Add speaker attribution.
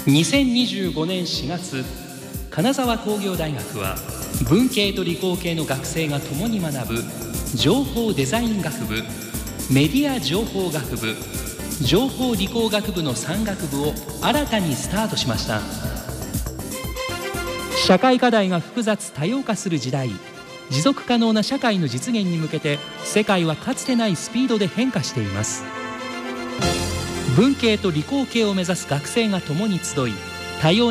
Speaker 1: 2025年4月、金沢工業大学は文系と理工系の学生が共に学ぶ情報デザイン学部、メディア情報学部、情報理工学部の3学部を新たにスタートしました。社会課題が複雑多様化する時代、持続可能な社会の実現に向けて世界はかつてないスピードで変化しています。文系と理工系を目指す学生が共に集い、多様な